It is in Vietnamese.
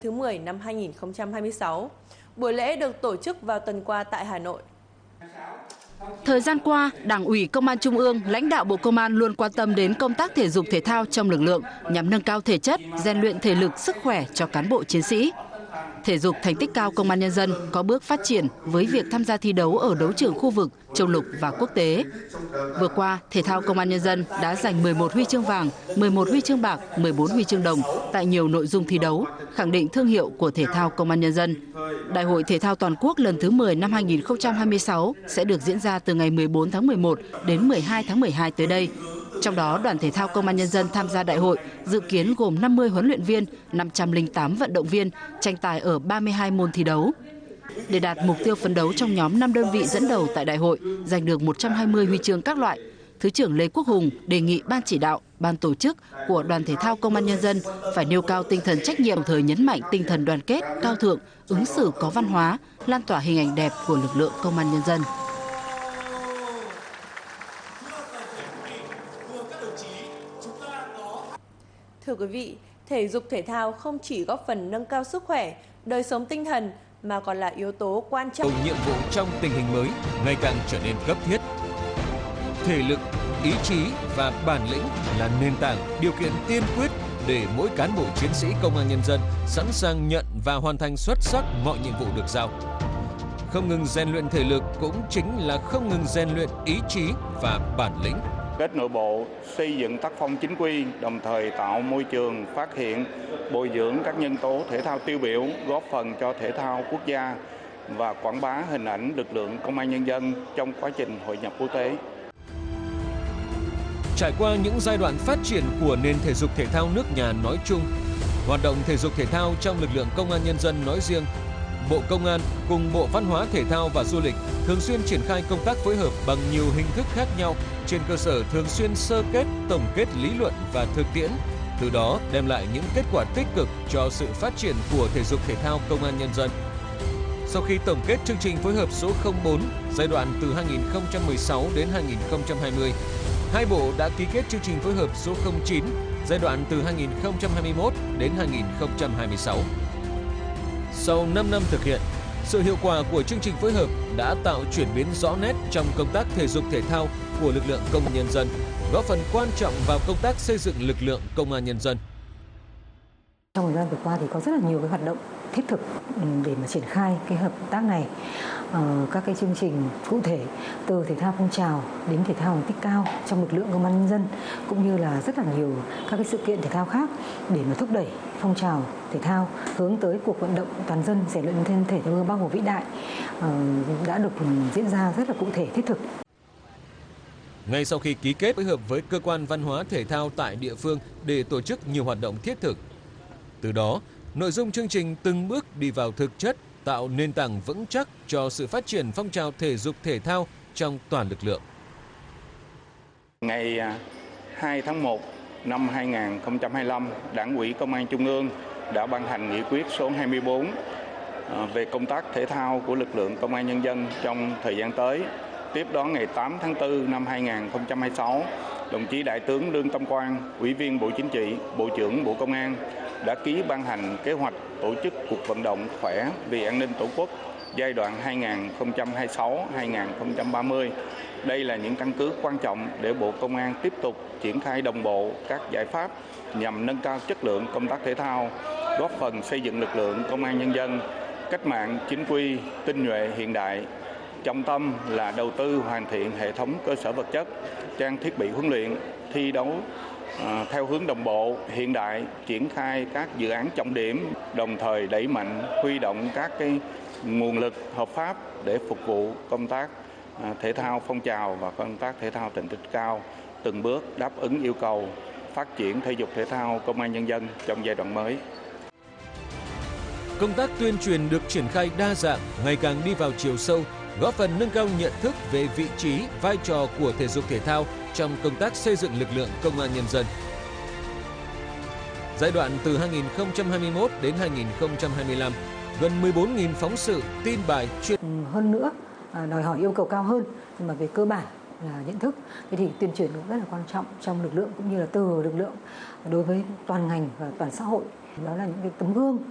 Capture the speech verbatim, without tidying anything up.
thứ mười năm hai nghìn không trăm hai mươi sáu. Buổi lễ được tổ chức vào tuần qua tại Hà Nội. Thời gian qua, Đảng ủy Công an Trung ương, lãnh đạo Bộ Công an luôn quan tâm đến công tác thể dục thể thao trong lực lượng nhằm nâng cao thể chất, rèn luyện thể lực, sức khỏe cho cán bộ chiến sĩ. Thể dục thành tích cao Công an Nhân dân có bước phát triển với việc tham gia thi đấu ở đấu trường khu vực, châu lục và quốc tế. Vừa qua, Thể thao Công an Nhân dân đã giành mười một huy chương vàng, mười một huy chương bạc, mười bốn huy chương đồng tại nhiều nội dung thi đấu, khẳng định thương hiệu của Thể thao Công an Nhân dân. Đại hội Thể thao Toàn quốc lần thứ mười năm hai nghìn không trăm hai mươi sáu sẽ được diễn ra từ ngày mười bốn tháng mười một đến mười hai tháng mười hai tới đây. Trong đó, Đoàn Thể thao Công an Nhân dân tham gia đại hội dự kiến gồm năm mươi huấn luyện viên, năm trăm lẻ tám vận động viên, tranh tài ở ba mươi hai môn thi đấu. Để đạt mục tiêu phấn đấu trong nhóm năm đơn vị dẫn đầu tại đại hội, giành được một trăm hai mươi huy chương các loại, Thứ trưởng Lê Quốc Hùng đề nghị Ban chỉ đạo, Ban tổ chức của Đoàn Thể thao Công an Nhân dân phải nêu cao tinh thần trách nhiệm, đồng thời nhấn mạnh tinh thần đoàn kết, cao thượng, ứng xử có văn hóa, lan tỏa hình ảnh đẹp của lực lượng Công an Nhân dân. Thưa quý vị, thể dục thể thao không chỉ góp phần nâng cao sức khỏe, đời sống tinh thần mà còn là yếu tố quan trọng. Nhiệm vụ trong tình hình mới ngày càng trở nên cấp thiết. Thể lực, ý chí và bản lĩnh là nền tảng, điều kiện tiên quyết để mỗi cán bộ chiến sĩ Công an Nhân dân sẵn sàng nhận và hoàn thành xuất sắc mọi nhiệm vụ được giao. Không ngừng rèn luyện thể lực cũng chính là không ngừng rèn luyện ý chí và bản lĩnh. Kết nội bộ, xây dựng tác phong chính quy, đồng thời tạo môi trường phát hiện, bồi dưỡng các nhân tố thể thao tiêu biểu, góp phần cho thể thao quốc gia và quảng bá hình ảnh lực lượng Công an Nhân dân trong quá trình hội nhập quốc tế. Trải qua những giai đoạn phát triển của nền thể dục thể thao nước nhà nói chung, hoạt động thể dục thể thao trong lực lượng Công an Nhân dân nói riêng, Bộ Công an cùng Bộ Văn hóa Thể thao và Du lịch thường xuyên triển khai công tác phối hợp bằng nhiều hình thức khác nhau trên cơ sở thường xuyên sơ kết, tổng kết lý luận và thực tiễn, từ đó đem lại những kết quả tích cực cho sự phát triển của thể dục thể thao Công an Nhân dân. Sau khi tổng kết chương trình phối hợp số không bốn giai đoạn từ hai nghìn không trăm mười sáu đến hai nghìn không trăm hai mươi, hai bộ đã ký kết chương trình phối hợp số không chín giai đoạn từ hai nghìn không trăm hai mươi mốt đến hai nghìn không trăm hai mươi sáu. Sau năm năm thực hiện, sự hiệu quả của chương trình phối hợp đã tạo chuyển biến rõ nét trong công tác thể dục thể thao của lực lượng Công an Nhân dân, góp phần quan trọng vào công tác xây dựng lực lượng Công an Nhân dân. Trong thời gian vừa qua thì có rất là nhiều cái hoạt động thiết thực để mà triển khai cái hợp tác này. Ờ, các cái chương trình cụ thể từ thể thao phong trào đến thể thao thành tích cao trong lực lượng Công an Nhân dân, cũng như là rất là nhiều các cái sự kiện thể thao khác để mà thúc đẩy phong trào thể thao hướng tới cuộc vận động toàn dân rèn luyện thân thể theo gương Bác Hồ vĩ đại ờ, đã được diễn ra rất là cụ thể, thiết thực. Ngay sau khi ký kết phối hợp với cơ quan văn hóa thể thao tại địa phương để tổ chức nhiều hoạt động thiết thực, từ đó nội dung chương trình từng bước đi vào thực chất, tạo nền tảng vững chắc cho sự phát triển phong trào thể dục thể thao trong toàn lực lượng. Ngày hai tháng một năm hai nghìn không trăm hai mươi lăm, Đảng ủy Công an Trung ương đã ban hành nghị quyết số hai mươi tư về công tác thể thao của lực lượng Công an Nhân dân trong thời gian tới. Tiếp đó ngày tám tháng tư năm hai nghìn không trăm hai mươi sáu, đồng chí Đại tướng Lương Tâm Quang, Ủy viên Bộ Chính trị, Bộ trưởng Bộ Công an đã ký ban hành kế hoạch tổ chức cuộc vận động khỏe vì an ninh Tổ quốc giai đoạn hai nghìn không trăm hai mươi sáu đến hai nghìn không trăm ba mươi. Đây là những căn cứ quan trọng để Bộ Công an tiếp tục triển khai đồng bộ các giải pháp nhằm nâng cao chất lượng công tác thể thao, góp phần xây dựng lực lượng Công an Nhân dân cách mạng, chính quy, tinh nhuệ, hiện đại. Trọng tâm là đầu tư hoàn thiện hệ thống cơ sở vật chất, trang thiết bị huấn luyện, thi đấu à, theo hướng đồng bộ, hiện đại, triển khai các dự án trọng điểm, đồng thời đẩy mạnh huy động các cái nguồn lực hợp pháp để phục vụ công tác à, thể thao phong trào và công tác thể thao thành tích cao, từng bước đáp ứng yêu cầu phát triển thể dục thể thao Công an Nhân dân trong giai đoạn mới. Công tác tuyên truyền được triển khai đa dạng, ngày càng đi vào chiều sâu, góp phần nâng cao nhận thức về vị trí, vai trò của thể dục thể thao trong công tác xây dựng lực lượng Công an Nhân dân. Giai đoạn từ hai nghìn không trăm hai mươi mốt đến hai nghìn không trăm hai mươi lăm, gần mười bốn nghìn phóng sự, tin bài chuyên. Hơn nữa, đòi hỏi yêu cầu cao hơn, nhưng mà về cơ bản là nhận thức. Thế thì tuyên truyền cũng rất là quan trọng trong lực lượng cũng như là từ lực lượng đối với toàn ngành và toàn xã hội. Đó là những cái tấm gương